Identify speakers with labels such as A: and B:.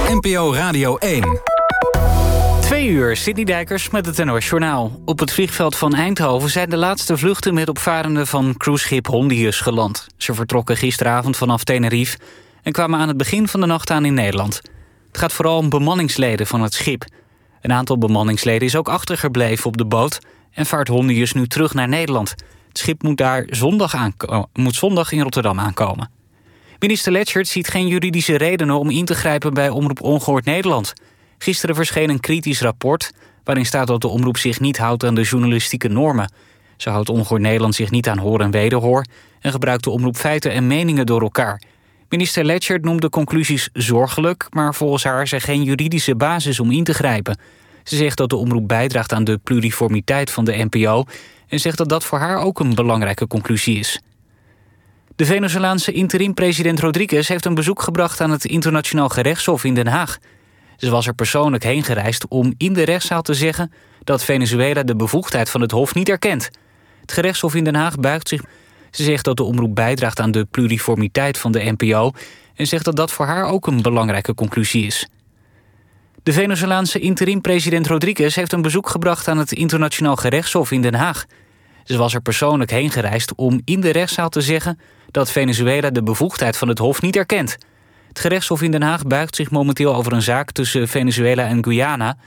A: NPO Radio 1.
B: 2 uur, Sidney Dijkers met het NOS Journaal. Op het vliegveld van Eindhoven zijn de laatste vluchten met opvarenden van cruiseschip Hondius geland. Ze vertrokken gisteravond vanaf Tenerife en kwamen aan het begin van de nacht aan in Nederland. Het gaat vooral om bemanningsleden van het schip. Een aantal bemanningsleden is ook achtergebleven op de boot en vaart Hondius nu terug naar Nederland. Het schip moet zondag in Rotterdam aankomen. Minister Lechtert ziet geen juridische redenen om in te grijpen bij Omroep Ongehoord Nederland. Gisteren verscheen een kritisch rapport waarin staat dat de omroep zich niet houdt aan de journalistieke normen. Zo houdt Ongehoord Nederland zich niet aan hoor en wederhoor en gebruikt de omroep feiten en meningen door elkaar. Minister Lechtert noemt de conclusies zorgelijk, maar volgens haar is er geen juridische basis om in te grijpen. Ze zegt dat de omroep bijdraagt aan de pluriformiteit van de NPO en zegt dat dat voor haar ook een belangrijke conclusie is. De Venezolaanse interim-president Rodriguez heeft een bezoek gebracht aan het Internationaal Gerechtshof in Den Haag. Ze was er persoonlijk heen gereisd om in de rechtszaal te zeggen dat Venezuela de bevoegdheid van het Hof niet erkent. Het gerechtshof in Den Haag buigt zich. Ze zegt dat de omroep bijdraagt aan de pluriformiteit van de NPO en zegt dat dat voor haar ook een belangrijke conclusie is. De Venezolaanse interim-president Rodriguez heeft een bezoek gebracht aan het Internationaal Gerechtshof in Den Haag. Ze was er persoonlijk heen gereisd om in de rechtszaal te zeggen dat Venezuela de bevoegdheid van het Hof niet erkent. Het gerechtshof in Den Haag buigt zich momenteel over een zaak tussen Venezuela en Guyana.